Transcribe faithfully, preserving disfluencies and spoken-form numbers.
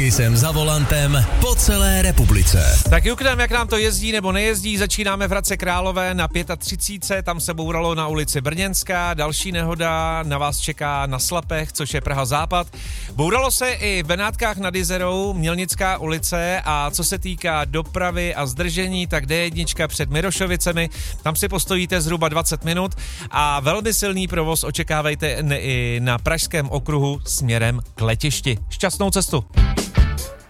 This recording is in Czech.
Taky jsem za volantem po celé republice. Tak juknem, jak nám to jezdí nebo nejezdí, začínáme v Hradci Králové na třicet pět, tam se bouralo na ulici Brněnská, další nehoda na vás čeká na Slapech, což je Praha Západ. Bouralo se i v Benátkách nad Jizerou, Mělnická ulice, a co se týká dopravy a zdržení, tak D jedna před Mirošovicemi, tam si postojíte zhruba dvacet minut a velmi silný provoz očekávejte i na Pražském okruhu směrem k letišti. Šťastnou cestu.